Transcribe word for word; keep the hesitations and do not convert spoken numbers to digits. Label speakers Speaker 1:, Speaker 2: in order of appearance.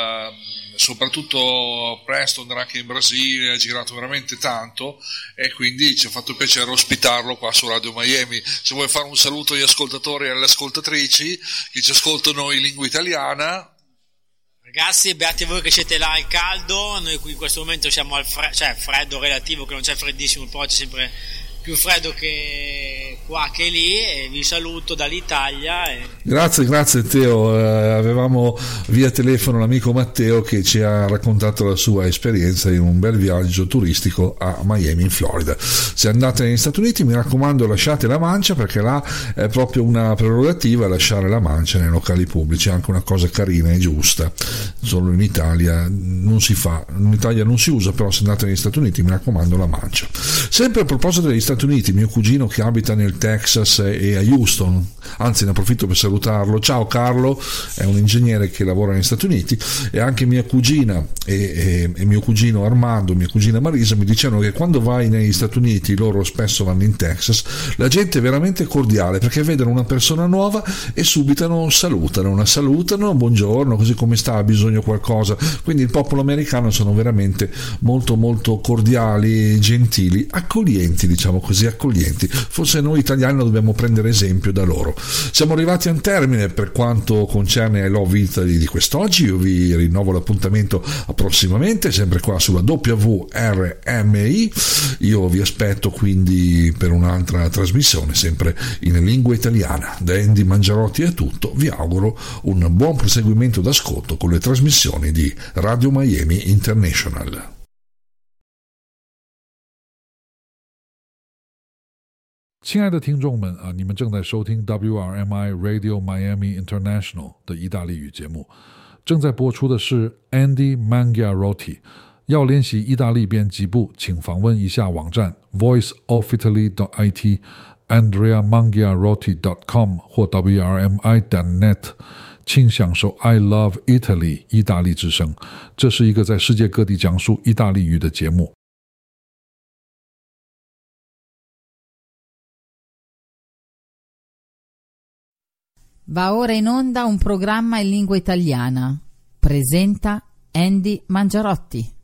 Speaker 1: eh, soprattutto presto andrà anche in Brasile, ha girato veramente tanto e quindi ci ha fatto piacere ospitarlo qua su Radio Miami. Se vuoi fare un saluto agli ascoltatori e alle ascoltatrici che ci ascoltano in lingua italiana.
Speaker 2: Ragazzi, beati voi che siete là al caldo, noi qui in questo momento siamo al freddo, cioè freddo relativo, che non c'è freddissimo, però c'è sempre più freddo che qua che lì, e vi saluto dall'Italia. E...
Speaker 3: Grazie, grazie Teo, eh, avevamo via telefono l'amico Matteo che ci ha raccontato la sua esperienza in un bel viaggio turistico a Miami in Florida. Se andate negli Stati Uniti, mi raccomando, lasciate la mancia, perché là è proprio una prerogativa lasciare la mancia nei locali pubblici, è anche una cosa carina e giusta. Solo in Italia non si fa, in Italia non si usa, però se andate negli Stati Uniti mi raccomando la mancia. Sempre a proposito degli Stati Uniti, mio cugino che abita nel Texas e a Houston, anzi ne approfitto per salutarlo, ciao Carlo, è un ingegnere che lavora negli Stati Uniti, e anche mia cugina e, e, e mio cugino Armando, mia cugina Marisa mi dicevano che quando vai negli Stati Uniti, loro spesso vanno in Texas, la gente è veramente cordiale, perché vedono una persona nuova e subito salutano, la salutano, buongiorno, così come sta, ha bisogno qualcosa. Quindi il popolo americano sono veramente molto molto cordiali, gentili, accoglienti, diciamo così, accoglienti. Forse noi italiani dobbiamo prendere esempio da loro. Siamo arrivati a un termine per quanto concerne I Love Italy di quest'oggi. Io vi rinnovo l'appuntamento prossimamente, sempre qua sulla W R M I. Io vi aspetto quindi per un'altra trasmissione sempre in lingua italiana. Da Andy Mangiarotti è tutto, vi auguro un buon proseguimento d'ascolto con le trasmissioni di Radio Miami International.
Speaker 4: 亲爱的听众们啊，你们正在收听 W R M I Radio Miami International 的意大利语节目，正在播出的是 Andy Mangiarotti。要练习意大利编辑部，请访问一下网站 voice of italy dot I T andrea mangiarotti dot com 或 W R M I dot net， 请享受 I Love Italy 意大利之声。这是一个在世界各地讲述意大利语的节目。
Speaker 5: Va ora in onda un programma in lingua italiana. Presenta Andy Mangiarotti.